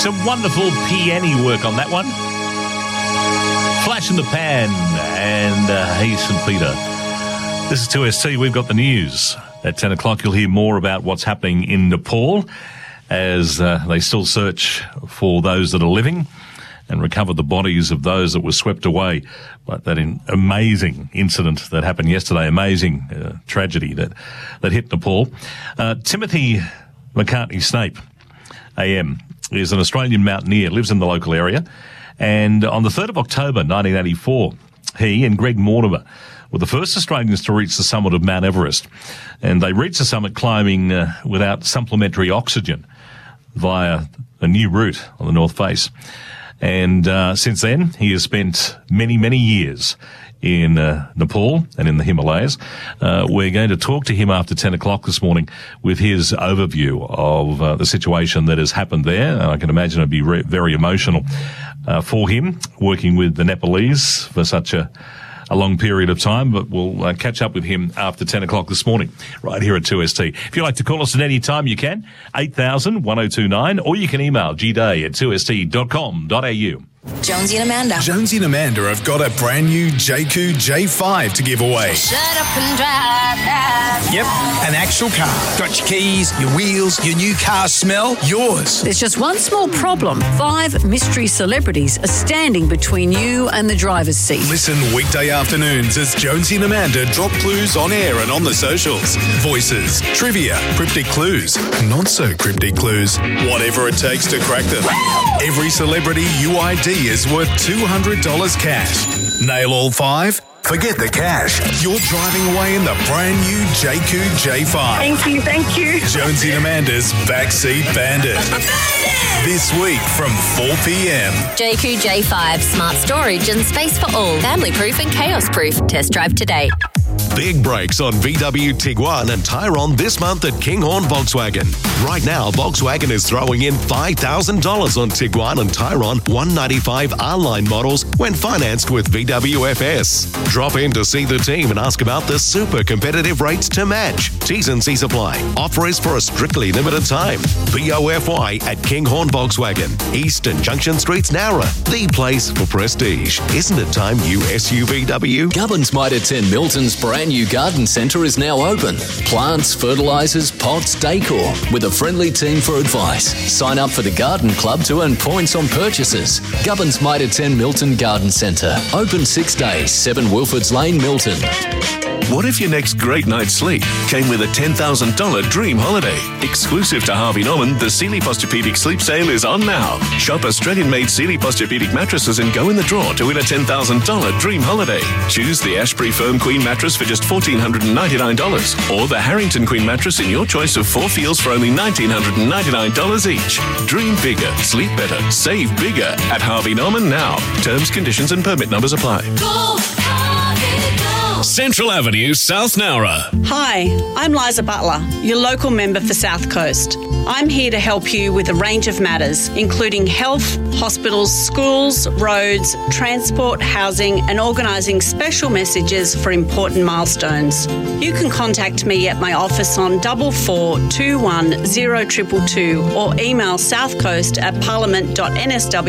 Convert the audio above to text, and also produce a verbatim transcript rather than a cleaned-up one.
Some wonderful piano work on that one. Flash in the Pan and uh, Hey Saint Peter. This is two S T. We've got the news. At ten o'clock, you'll hear more about what's happening in Nepal as uh, they still search for those that are living and recover the bodies of those that were swept away. But that in, amazing incident that happened yesterday, amazing uh, tragedy that, that hit Nepal. Uh, Timothy McCartney Snape, A M, is an Australian mountaineer, lives in the local area. And on the third of October, nineteen eighty-four, he and Greg Mortimer were the first Australians to reach the summit of Mount Everest. And they reached the summit climbing uh, without supplementary oxygen via a new route on the North Face. And uh, since then, he has spent many, many years in uh, Nepal and in the Himalayas. Uh, we're going to talk to him after ten o'clock this morning with his overview of uh, the situation that has happened there. And I can imagine it'd be re- very emotional uh, for him, working with the Nepalese for such a a long period of time, but we'll uh, catch up with him after ten o'clock this morning, right here at two S T. If you'd like to call us at any time, you can, eight thousand, one oh two nine, or you can email g day at two s t dot com dot a u. Jonesy and Amanda. Jonesy and Amanda have got a brand new J Q J five to give away. Shut up and drive that. Yep, an actual car. Got your keys, your wheels, your new car smell, yours. There's just one small problem. Five mystery celebrities are standing between you and the driver's seat. Listen weekday afternoons as Jonesy and Amanda drop clues on air and on the socials. Voices, trivia, cryptic clues, not so cryptic clues. Whatever it takes to crack them. Every celebrity U I D is worth two hundred dollars cash. Nail all five? Forget the cash. You're driving away in the brand new J Q J five. Thank you, thank you. Jonesy and Amanda's Backseat Bandit. This week from four p.m. J Q J five, smart storage and space for all. Family proof and chaos proof. Test drive today. Big breaks on V W Tiguan and Tyron this month at Kinghorn Volkswagen. Right now, Volkswagen is throwing in five thousand dollars on Tiguan and Tyron one ninety-five R-Line models when financed with V W F S. Drop in to see the team and ask about the super competitive rates to match. T's and C's apply. Offer is for a strictly limited time. B O F Y at Kinghorn Volkswagen. East and Junction Streets, Nowra. The place for prestige. Isn't it time you S U V W? Gubbins Mitre ten Milton's brand new garden centre is now open. Plants, fertilisers, pots, decor, with a friendly team for advice. Sign up for the Garden Club to earn points on purchases. Gubbins Mitre ten Milton Garden Centre. Open six days, seven Wilfords Lane, Milton. What if your next great night's sleep came with a ten thousand dollars dream holiday? Exclusive to Harvey Norman, the Sealy Posturepedic Sleep Sale is on now. Shop Australian-made Sealy Posturepedic mattresses and go in the draw to win a ten thousand dollars dream holiday. Choose the Ashbury Firm Queen mattress for just one thousand four hundred ninety-nine dollars or the Harrington Queen mattress in your choice of four feels for only one thousand nine hundred ninety-nine dollars each. Dream bigger, sleep better, save bigger at Harvey Norman now. Terms, conditions and permit numbers apply. Go, Harvey, go. Central Avenue, South Nowra. Hi, I'm Liza Butler, your local member for South Coast. I'm here to help you with a range of matters, including health, hospitals, schools, roads, transport, housing, and organising special messages for important milestones. You can contact me at my office on double four two one zero two two two or email southcoast at parliament dot n s w